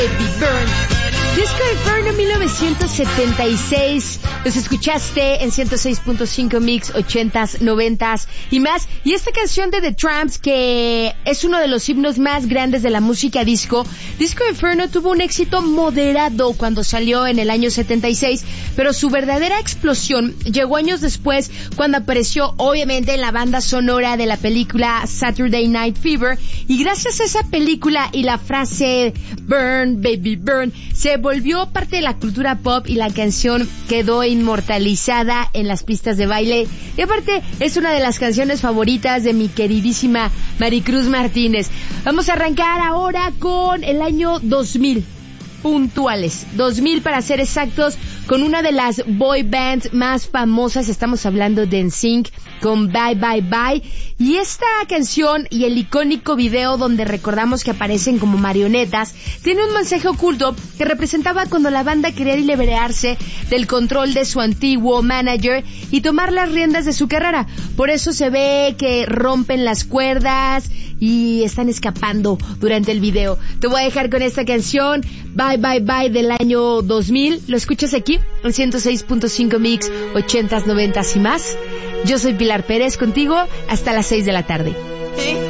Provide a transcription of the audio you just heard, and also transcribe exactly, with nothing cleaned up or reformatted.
Disco Inferno mil novecientos setenta y seis. Los escuchaste en ciento seis punto cinco Mix, ochentas, noventas y más. Y esta canción de The Tramps, que es uno de los himnos más grandes de la música disco. Disco Inferno tuvo un éxito moderado cuando salió en el año setenta y seis, pero su verdadera explosión llegó años después, cuando apareció obviamente en la banda sonora de la película Saturday Night Fever. Y gracias a esa película y la frase Burn, Baby Burn, se volvió parte de la cultura pop y la canción quedó inmortalizada en las pistas de baile. Y aparte es una de las canciones favoritas de mi queridísima Maricruz Martínez. Vamos a arrancar ahora con el año dos mil. Puntuales, dos mil para ser exactos, con una de las boy bands más famosas. Estamos hablando de N Sync con Bye Bye Bye, y esta canción y el icónico video donde recordamos que aparecen como marionetas tiene un mensaje oculto que representaba cuando la banda quería liberarse del control de su antiguo manager y tomar las riendas de su carrera. Por eso se ve que rompen las cuerdas y están escapando durante el video. Te voy a dejar con esta canción Bye Bye Bye del año dos mil. Lo escuchas aquí en ciento seis punto cinco Mix, ochentas, noventas y más. Yo soy Pilar Pérez, contigo hasta las seis de la tarde.